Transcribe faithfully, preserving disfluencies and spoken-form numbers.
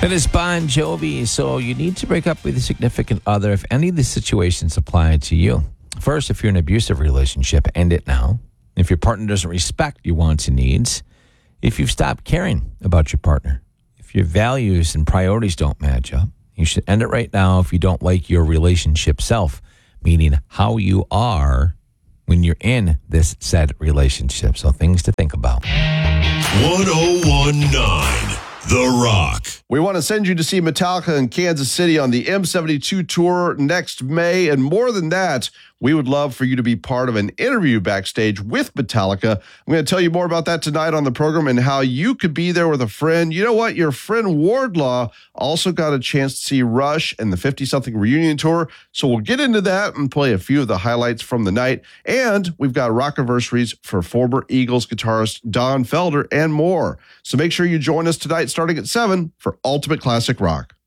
It is Bon Jovi, so you need to break up with a significant other if any of these situations apply to you. First, if you're in an abusive relationship, end it now. If your partner doesn't respect your wants and needs, if you've stopped caring about your partner, if your values and priorities don't match up, you should end it right now if you don't like your relationship self, meaning how you are when you're in this said relationship. So things to think about. one oh one point nine The Rock. We want to send you to see Metallica in Kansas City on the M seventy-two tour next May. And more than that, we would love for you to be part of an interview backstage with Metallica. I'm going to tell you more about that tonight on the program and how you could be there with a friend. You know what? Your friend Wardlaw also got a chance to see Rush and the fifty-something reunion tour. So we'll get into that and play a few of the highlights from the night. And we've got rock-anniversaries for former Eagles guitarist Don Felder and more. So make sure you join us tonight starting at seven for Ultimate Classic Rock.